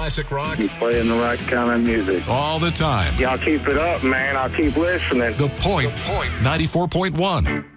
classic rock. You're playing the right kind of music. All the time. Y'all keep it up, man. I'll keep listening. The Point 94.1.